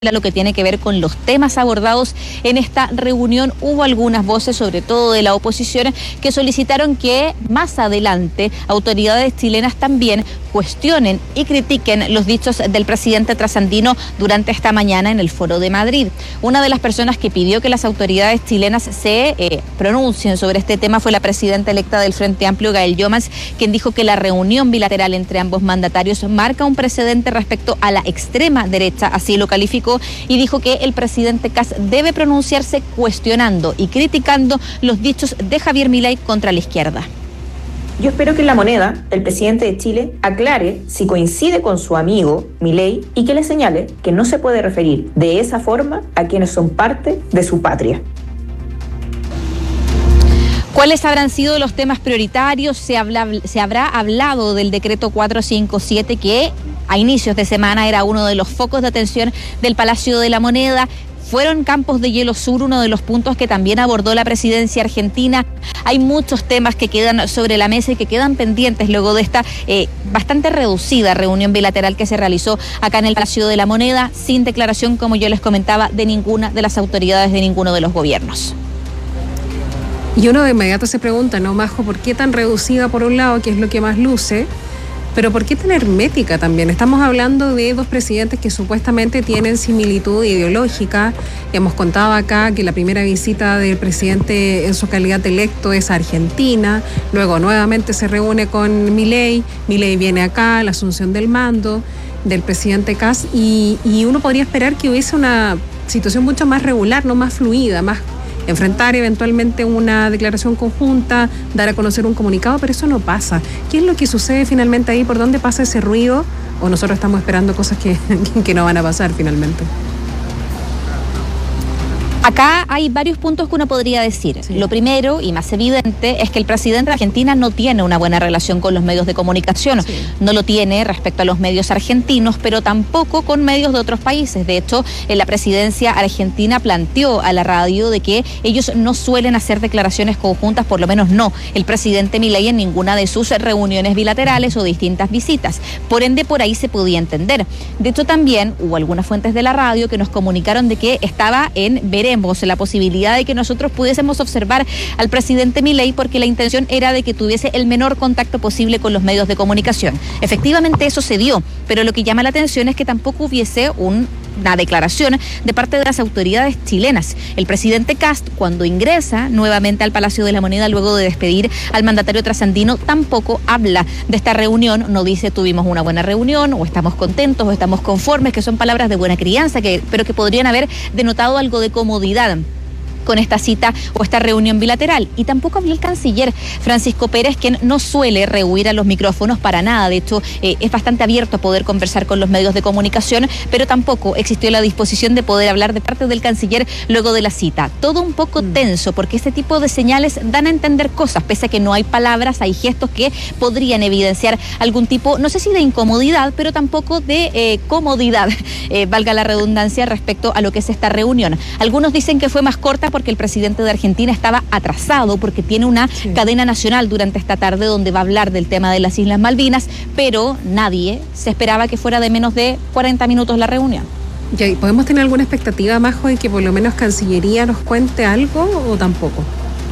lo que tiene que ver con los temas abordados en esta reunión. Hubo algunas voces, sobre todo de la oposición, que solicitaron que más adelante autoridades chilenas también cuestionen y critiquen los dichos del presidente trasandino durante esta mañana en el Foro de Madrid. Una de las personas que pidió que las autoridades chilenas se pronuncien sobre este tema fue la presidenta electa del Frente Amplio, Gael Llomans, quien dijo que la reunión bilateral entre ambos mandatarios marca un precedente respecto a la extrema derecha, así lo calificó, y dijo que el presidente Kast debe pronunciarse cuestionando y criticando los dichos de Javier Milei contra la izquierda. Yo espero que en La Moneda el presidente de Chile aclare si coincide con su amigo Milei y que le señale que no se puede referir de esa forma a quienes son parte de su patria. ¿Cuáles habrán sido los temas prioritarios? Se habrá hablado del decreto 457, que a inicios de semana era uno de los focos de atención del Palacio de la Moneda. Fueron Campos de Hielo Sur uno de los puntos que también abordó la presidencia argentina. Hay muchos temas que quedan sobre la mesa y que quedan pendientes luego de esta bastante reducida reunión bilateral que se realizó acá en el Palacio de la Moneda, sin declaración, como yo les comentaba, de ninguna de las autoridades de ninguno de los gobiernos. Y uno de inmediato se pregunta, ¿no, Majo? ¿Por qué tan reducida por un lado, que es lo que más luce? Pero ¿por qué tan hermética también? Estamos hablando de dos presidentes que supuestamente tienen similitud ideológica. Hemos contado acá que la primera visita del presidente en su calidad de electo es a Argentina, luego nuevamente se reúne con Milei viene acá, la asunción del mando del presidente Kast, y uno podría esperar que hubiese una situación mucho más regular, no más fluida, más enfrentar eventualmente una declaración conjunta, dar a conocer un comunicado, pero eso no pasa. ¿Qué es lo que sucede finalmente ahí? ¿Por dónde pasa ese ruido? ¿O nosotros estamos esperando cosas que no van a pasar finalmente? Acá hay varios puntos que uno podría decir. Sí. Lo primero y más evidente es que el presidente de Argentina no tiene una buena relación con los medios de comunicación. Sí. No lo tiene respecto a los medios argentinos, pero tampoco con medios de otros países. De hecho, la presidencia argentina planteó a la radio de que ellos no suelen hacer declaraciones conjuntas, por lo menos no el presidente Milei en ninguna de sus reuniones bilaterales o distintas visitas. Por ende, por ahí se podía entender. De hecho, también hubo algunas fuentes de la radio que nos comunicaron de que estaba en veremos la posibilidad de que nosotros pudiésemos observar al presidente Milei, porque la intención era de que tuviese el menor contacto posible con los medios de comunicación. Efectivamente eso se dio, pero lo que llama la atención es que tampoco hubiese una declaración de parte de las autoridades chilenas. El presidente Kast, cuando ingresa nuevamente al Palacio de la Moneda luego de despedir al mandatario trasandino, tampoco habla de esta reunión, no dice tuvimos una buena reunión, o estamos contentos, o estamos conformes, que son palabras de buena crianza, pero que podrían haber denotado algo de comodidad con esta cita o esta reunión bilateral. Y tampoco habló el canciller Francisco Pérez, quien no suele rehuir a los micrófonos para nada. De hecho, es bastante abierto a poder conversar con los medios de comunicación, pero tampoco existió la disposición de poder hablar de parte del canciller luego de la cita. Todo un poco tenso, porque este tipo de señales dan a entender cosas, pese a que no hay palabras, hay gestos que podrían evidenciar algún tipo, no sé si de incomodidad, pero tampoco de comodidad, valga la redundancia, respecto a lo que es esta reunión. Algunos dicen que fue más corta porque el presidente de Argentina estaba atrasado, porque tiene una cadena nacional durante esta tarde donde va a hablar del tema de las Islas Malvinas, pero nadie se esperaba que fuera de menos de 40 minutos la reunión. ¿Podemos tener alguna expectativa, Majo, de que por lo menos Cancillería nos cuente algo o tampoco?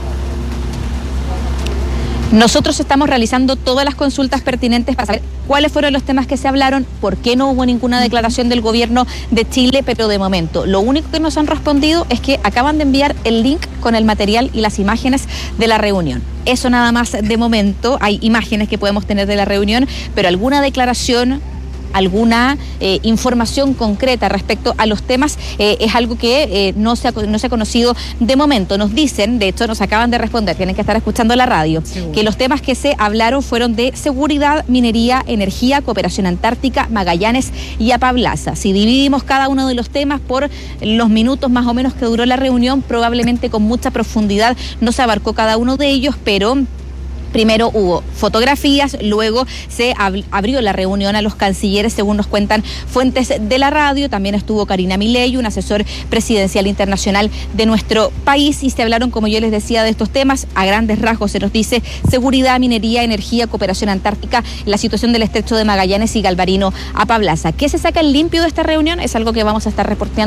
Nosotros estamos realizando todas las consultas pertinentes para saber cuáles fueron los temas que se hablaron, por qué no hubo ninguna declaración del gobierno de Chile, pero de momento lo único que nos han respondido es que acaban de enviar el link con el material y las imágenes de la reunión. Eso nada más de momento. Hay imágenes que podemos tener de la reunión, pero alguna declaración, alguna información concreta respecto a los temas es algo que no se ha conocido de momento. Nos dicen, de hecho nos acaban de responder, tienen que estar escuchando la radio, que los temas que se hablaron fueron de seguridad, minería, energía, cooperación antártica, Magallanes y Apablaza. Si dividimos cada uno de los temas por los minutos más o menos que duró la reunión, probablemente con mucha profundidad no se abarcó cada uno de ellos, pero Primero hubo fotografías, luego se abrió la reunión a los cancilleres, según nos cuentan fuentes de la radio. También estuvo Karina Milei, un asesor presidencial internacional de nuestro país, y se hablaron, como yo les decía, de estos temas. A grandes rasgos se nos dice seguridad, minería, energía, cooperación antártica, la situación del estrecho de Magallanes y Galvarino a Pablaza. ¿Qué se saca en limpio de esta reunión? Es algo que vamos a estar reporteando